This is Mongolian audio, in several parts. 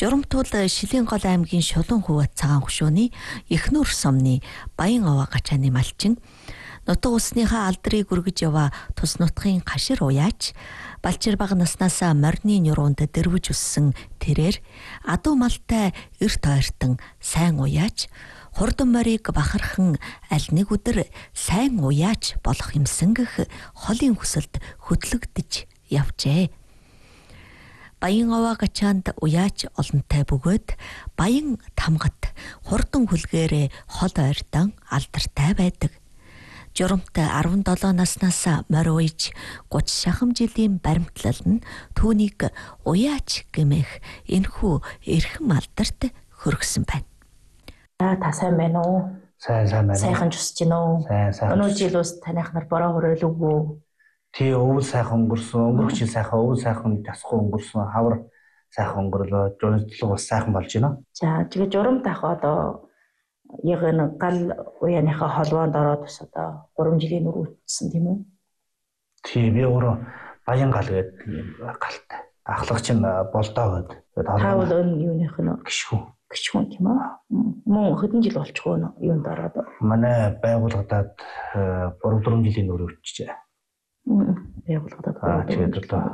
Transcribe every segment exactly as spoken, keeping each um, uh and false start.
Журамтул Шилэнгол аймгийн Шулуун хувиат цагаан хөшөөний Эхнүр сумны Баян овоо гачааны малчин нутаг усныхаа алдрыг үргэж яваа тус нутгийн гашир уяач балчир бага наснасаа морины нюруунд дэрвэж өссөн тэрээр адуу малтай эрт ойртон сайн уяач хурдан морийг бахархан аль нэг өдөр сайн уяач болох юмсангэх холын хүсэлд хөтлөгдөж явжээ. Баян овоо гачаанд уяач олонтой бөгөөд баян тамгат хурдан хүлгээрээ хол ойртон алдартай байдаг. Журамт арван долоо наснаас морь уйж гуч шахам жилийн баримтлал нь түүнийг уяач гэмэх энэхүү эрхэм алдарт хөргсөн байна. Та сайн байна уу? Сайн сайн байна. Сайхан жусч гин үү? Сайн сайн. Өнөө жил ус таних нар бороо хөрөөл үгүй. Тий өвөл сайхан өнгөрсөн, өнгөрөх жил сайхан өвөл сайхан тасгүй өнгөрсөн, хавар сайхан өнгөрлөө, журамтлаг бас сайхан болж байна. За тэгээ журамт ах одоо яг энэ гал уяаныхаа холбоонд ороод бас одоо гурван жилийн өмнө үтсэн тийм үү? Тий би өөрөө баян гал гэдэг галтай. Ахлагч нь болдоо гэдэг. Та бол өн юуных нь гişхүн. Гişхүн тийм үү? Мөн хэдэн жил болчихгүй нөө юунд ороод? Манай байгууллагад гурав дөрвөн жилийн өмнө үтчихжээ. Байгууллагад аа тэгээд л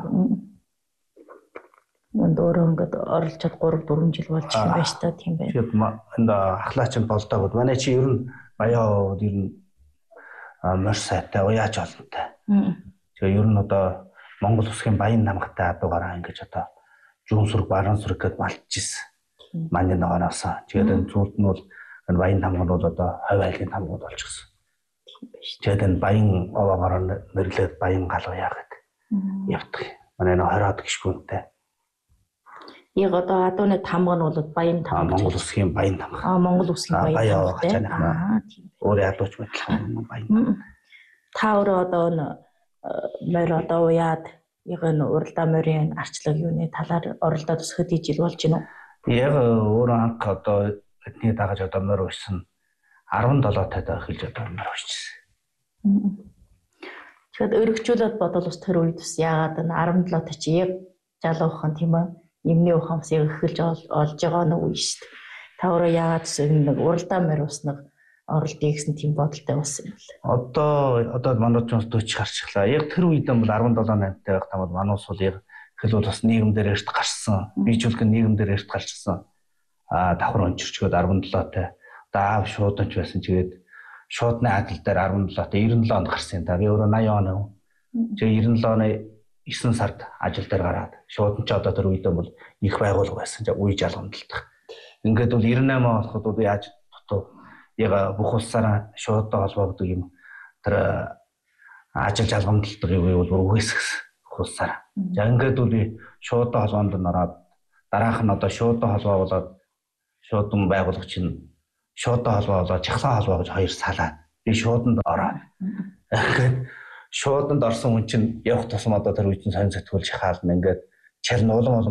мөн дөөрөө ингээд оролцоод гурав дөрвөн жил болж юм байна шүү дээ тийм байна. Тэгээд энэ ахлаач нь болдоогод манай чи ер нь баяа ер нь маш сайтай уяач олонтой. Тэгээ ер нь одоо Монгол улсын баян намгатай адуугаараа ингэж одоо зүүн сүрэг баруун сүрэг гэдээ малтж ирсэн. Манай ногоноос. Тэгээд энэ зүйлд нь бол энэ баян намгууд бол одоо ховь айлын намгууд болчихсон. Тэгээд энэ баян овоогоор нэрлээд баян гал уяа гэдэг явдаг. Манай нөө хороод гიშгүнтэй. Яг одоо адууны тамга нь бол баян тамга. Монгол улсын баян тамга. Аа Монгол улсын баян тамга. Аа тийм. Өөрөө ядууч мэтлэн баян. Та өөрөө одоо морь одоо уяад яг энэ уралдаа морийн арчлаг юуны талаар оролдоод ус хэдий жил болж байна уу? Яг өөрөө анх одоо эдний дагаж одоо морь уйсан арван долоо тад эхэлж одоо морь уйсан. Тэгэхээр өргөжүүлээд бодвол ус тэр үед бас яагаад энэ арван долоо та чи яг жалуухан тийм ээ юмны ухамс яг эхэлж олж байгаа нь үгүй шүү дээ. Та өөрөө яагаад нэг уралдаа морь уснаг оролдъё гэсэн тийм бодолтой болсон юм бэ? Одоо одоо манай ч дүүч гарчихлаа. Яг тэр үед нь бол арван долоо наймтай байх тамад манус бол яг хэл бол бас нийгэмдэр эрт гарсан. Бийжүүлгэн нийгэмдэр эрт гарчсан. Аа давхар ончирчгоод арван долоотой. Одоо аав шууданч байсан чигээд шуудны адил дээр арван долоотой девяносто онд гарсан юм да. Би өөрөө восемьдесят он. Тэгээ девяносто оны есөн сард ажил дээр гараад шууданч одоо тэр үед бол их байгуулга байсан. Үе жалгамдалдах. Ингээд бол девяносто восемь болоход бол яаж дутуу яг бүх улсаараа шуудаа холбогддог юм тэр ажил жалгамдалдаг юм бол бүр үгээсгсэн улсаараа. За ингээд бол шуудаа холбоонд ороод дараах нь одоо шуудаа холбоо болоод шуудан байгуулагч нь шуудаа холбоо болоод жахлан холбоо гэж хоёр салаад би шууданд ороод ингээд шууданд орсон хүн чинь явах тусам одоо тэр үеийн сонь сэтгүүл шахаална ингээд чарн улам